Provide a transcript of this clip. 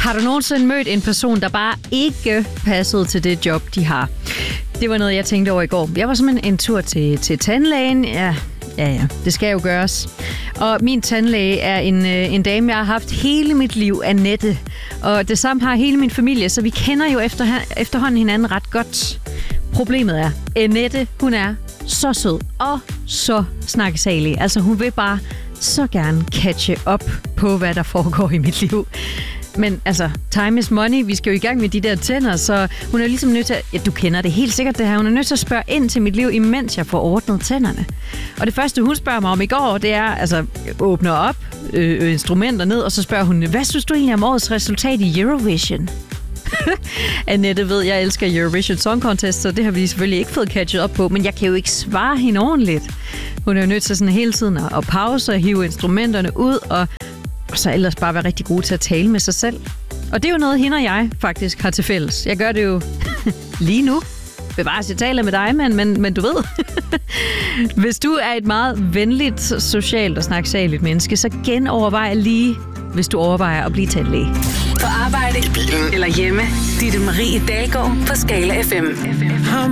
Har du nogensinde mødt en person, der bare ikke passede til det job, de har? Det var noget, jeg tænkte over i går. Jeg var simpelthen en tur til tandlægen. Ja, det skal jo gøres. Og min tandlæge er en dame, jeg har haft hele mit liv, Annette. Og det samme har hele min familie, så vi kender jo efterhånden hinanden ret godt. Problemet er, Annette, hun er så sød og så snakkesalig. Altså, hun vil bare så gerne catche op på, hvad der foregår i mit liv. Men altså, time is money. Vi skal jo i gang med de der tænder, så hun er ligesom nødt til at... Ja, du kender det helt sikkert, det her. Hun er nødt til at spørge ind til mit liv, imens jeg får ordnet tænderne. Og det første, hun spørger mig om i går, det er, altså, åbner op, instrumenter ned, og så spørger hun, hvad synes du egentlig om årets resultat i Eurovision? Annette ved, jeg elsker Eurovision Song Contest, så det har vi selvfølgelig ikke fået catchet op på, men jeg kan jo ikke svare hende ordentligt. Hun er jo nødt til sådan hele tiden at pause og hive instrumenterne ud, og så ellers bare være rigtig god til at tale med sig selv. Og det er jo noget, hende og jeg faktisk har til fælles. Jeg gør det jo lige nu. Bevares, jeg taler med dig, men du ved. Hvis du er et meget venligt, socialt og snaksaligt menneske, så genovervej lige, hvis du overvejer at blive tandlæge. På arbejde, i bilen eller hjemme. Ditte Marie Dalgaard på Skala FM.